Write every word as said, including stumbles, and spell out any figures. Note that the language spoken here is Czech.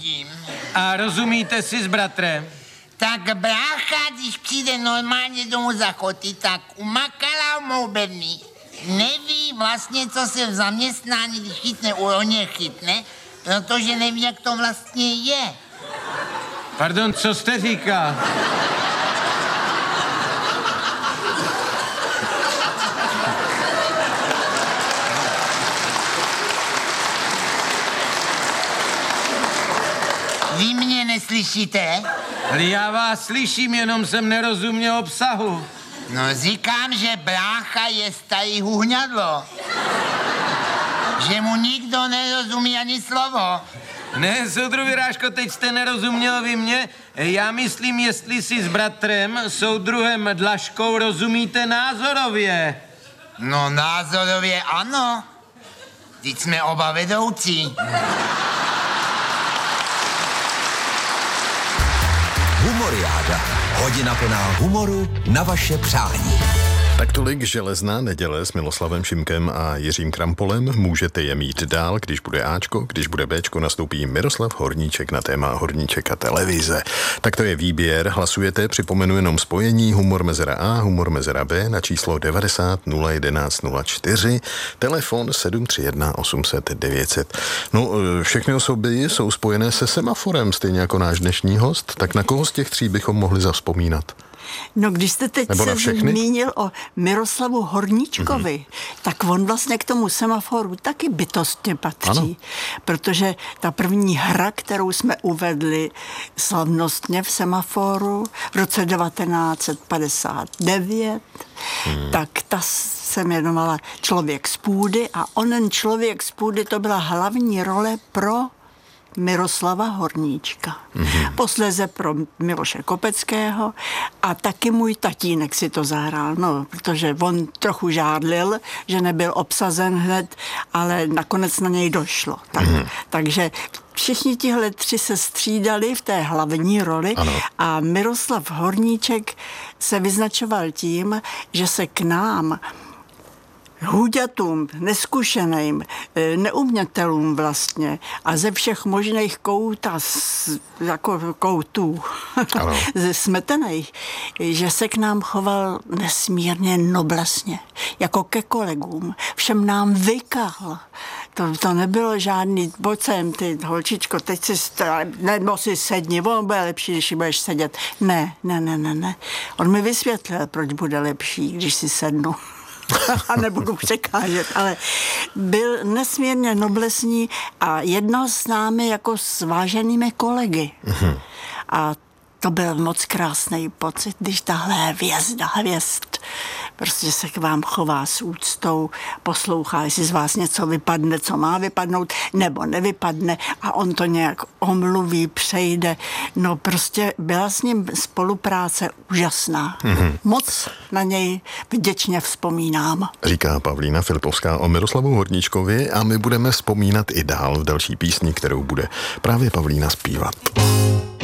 nevidím. A rozumíte si s bratrem? Tak brácha, když přijde normálně domů za choty, tak umakala moubedný. Neví vlastně, co se v zaměstnání, když chytne, u něj chytne, protože neví, jak to vlastně je. Pardon, co jste říkal? Vy mě neslyšíte? Ale já vás slyším, jenom jsem nerozuměl obsahu. No říkám, že brácha je starý huhňadlo. Že mu nikdo nerozumí ani slovo. Ne, soudruh Vyrážko, teď jste nerozuměl vy mě. Já myslím, jestli si s bratrem, soudruhem Dlaškou, rozumíte názorově. No názorově ano. Teď jsme oba vedoucí. Humoriáda. Hodina plná humoru na vaše přání. Tak tolik Železná neděle s Miloslavem Šimkem a Jiřím Krampolem. Můžete je mít dál, když bude Ačko, když bude Bčko, nastoupí Miroslav Horníček na téma Horníček a televize. Tak to je výběr, hlasujete, připomenu jenom spojení Humor mezera A, Humor mezera B na číslo devadesát nula jedenáct nula čtyři, telefon sedm tři jedna osm set devět set. No, všechny osoby jsou spojené se semaforem, stejně jako náš dnešní host, tak na koho z těch tří bychom mohli zavzpomínat? No, když jste teď se zmínil o Miroslavu Horníčkovi, mm-hmm. tak on vlastně k tomu semaforu taky bytostně patří. Ano. Protože ta první hra, kterou jsme uvedli slavnostně v semaforu v roce devatenáct set padesát devět, mm. tak ta se jmenovala Člověk z půdy a onen Člověk z půdy to byla hlavní role pro Miroslava Horníčka. Mm-hmm. Posléze pro Miloše Kopeckého a taky můj tatínek si to zahrál, no, protože on trochu žádlil, že nebyl obsazen hned, ale nakonec na něj došlo. Tak, mm-hmm. Takže všichni tihle tři se střídali v té hlavní roli. Ano. A Miroslav Horníček se vyznačoval tím, že se k nám hůďatům, neskušeným, neumětelům vlastně a ze všech možných koutů, jako koutů, ze smetených, že se k nám choval nesmírně noblesně, jako ke kolegům. Všem nám vykal. To, to nebylo žádný bocem, ty holčičko, teď si, nebo si sedni, on bude lepší, když si budeš sedět. Ne, ne, ne, ne, ne. On mi vysvětlil, proč bude lepší, když si sednu. A nebudu překážet, ale byl nesmírně noblesní a jednal s námi jako s váženými kolegy. Mm-hmm. A to byl moc krásný pocit, když tahle hvězda, hvězd prostě se k vám chová s úctou, poslouchá, jestli z vás něco vypadne, co má vypadnout, nebo nevypadne a on to nějak omluví, přejde. No prostě byla s ním spolupráce úžasná. Mm-hmm. Moc na něj vděčně vzpomínám. Říká Pavlína Filipovská o Miroslavu Horníčkovi a my budeme vzpomínat i dál v další písni, kterou bude právě Pavlína zpívat.